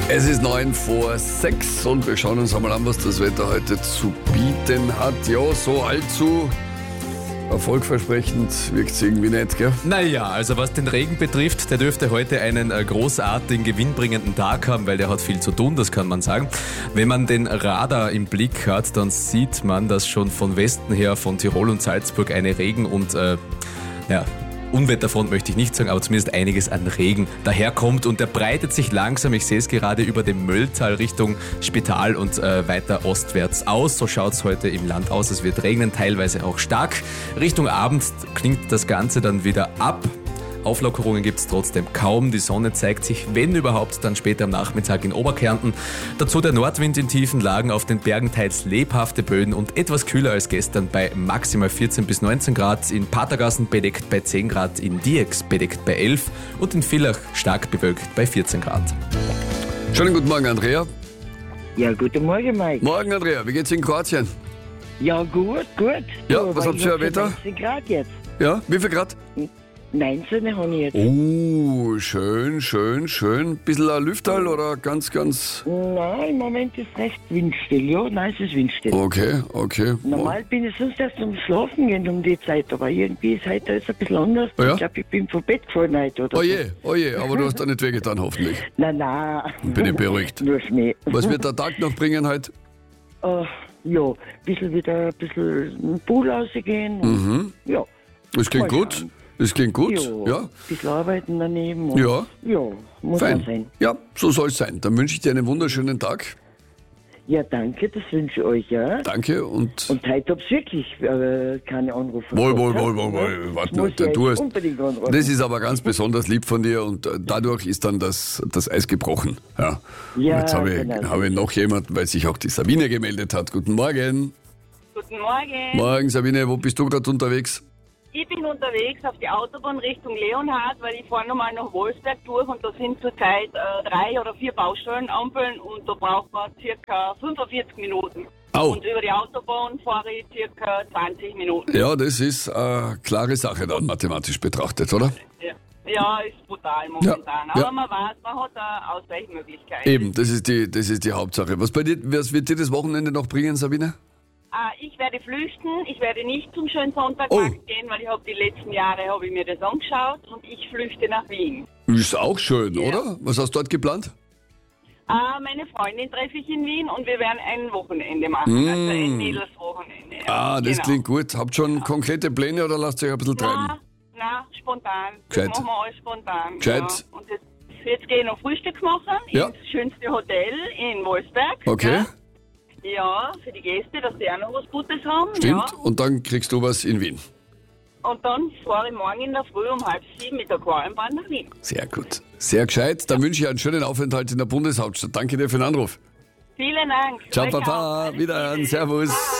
Es ist 5:09 und wir schauen uns einmal an, was das Wetter heute zu bieten hat. Ja, so allzu erfolgversprechend wirkt es irgendwie nicht, gell? Naja, also was den Regen betrifft, der dürfte heute einen großartigen, gewinnbringenden Tag haben, weil der hat viel zu tun, das kann man sagen. Wenn man den Radar im Blick hat, dann sieht man, dass schon von Westen her, von Tirol und Salzburg eine Regen- und Unwetterfront möchte ich nicht sagen, aber zumindest einiges an Regen daherkommt und der breitet sich langsam, ich sehe es gerade, über dem Mölltal Richtung Spital und weiter ostwärts aus. So schaut es heute im Land aus. Es wird regnen, teilweise auch stark. Richtung Abend klingt das Ganze dann wieder ab. Auflockerungen gibt es trotzdem kaum. Die Sonne zeigt sich, wenn überhaupt, dann später am Nachmittag in Oberkärnten. Dazu der Nordwind in tiefen Lagen, auf den Bergen teils lebhafte Böen und etwas kühler als gestern bei maximal 14 bis 19 Grad. In Patergassen bedeckt bei 10 Grad, in Diex bedeckt bei 11 und in Villach stark bewölkt bei 14 Grad. Schönen guten Morgen, Andrea. Ja, guten Morgen, Mike. Morgen, Andrea. Wie geht's in Kroatien? Ja, gut. Ja, Du, was weil habt ich ihr hab für Wetter? 19 Grad jetzt. Ja, wie viel Grad? 19 habe ich jetzt. Oh, schön. Bisschen ein Lüfterl oder ganz... Nein, im Moment ist recht windstill. Ja, nein, es ist windstill. Okay. Normal bin ich sonst erst zum Schlafen gehen um die Zeit, aber irgendwie ist heute jetzt ein bisschen anders. Ja? Ich glaube, ich bin vom Bett gefallen heute oder Oje, aber du hast da nicht wehgetan, hoffentlich. so. Nein. Bin ich beruhigt. Nur Schnee. Was wird der Tag noch bringen heute? Ja, wieder ein bisschen in den Pool rausgehen. Und, ja. Das klingt Mal gut. schauen. Das klingt gut, ja. Ein bisschen arbeiten daneben. Und, Ja. Ja, muss man sein. Fein. Ja, so soll es sein. Dann wünsche ich dir einen wunderschönen Tag. Ja, danke, das wünsche ich euch, ja. Danke und... Und heute hab's wirklich keine Anrufe. Wohl. Warte, Warte, du hast... unbedingt anrufen. Das ist aber ganz besonders lieb von dir und dadurch ist dann das Eis gebrochen. Ja. Ja, Und jetzt habe genau. ich noch jemanden, weil sich auch die Sabine gemeldet hat. Guten Morgen. Guten Morgen. Morgen, Sabine, wo bist du gerade unterwegs? Ich bin unterwegs auf die Autobahn Richtung Leonhard, weil ich fahre nochmal nach Wolfsberg durch und da sind zurzeit 3 oder 4 Baustellenampeln und da braucht man ca. 45 Minuten. Au. Und über die Autobahn fahre ich ca. 20 Minuten. Ja, das ist eine klare Sache dann mathematisch betrachtet, oder? Ja, ist brutal momentan. Ja. Aber man weiß, man hat eine Ausweichmöglichkeit. Eben, das ist die Hauptsache. Was wird dir das Wochenende noch bringen, Sabine? Ich werde flüchten, ich werde nicht zum Schönsonntag Oh. gehen, weil ich habe die letzten Jahre mir das angeschaut und ich flüchte nach Wien. Ist auch schön, Ja. oder? Was hast du dort geplant? Meine Freundin treffe ich in Wien und wir werden ein Wochenende machen, also ein Mädelswochenende. Das Genau. klingt gut. Habt schon konkrete Pläne oder lasst euch ein bisschen treiben? Na, spontan. Gescheit. Das machen wir alles spontan. Gescheit. Ja. Und jetzt gehe ich noch Frühstück machen Ja. ins schönste Hotel in Wolfsberg. Okay, Ja, für die Gäste, dass die auch noch was Gutes haben. stimmt. Ja. Und dann kriegst du was in Wien. Und dann fahre ich morgen in der Früh um 6:30 mit der Aquariumbahn nach Wien. Sehr gut. Sehr gescheit. Dann wünsche ich einen schönen Aufenthalt in der Bundeshauptstadt. Danke dir für den Anruf. Vielen Dank. Ciao, Euch Papa. auch. Wiederhören. Servus.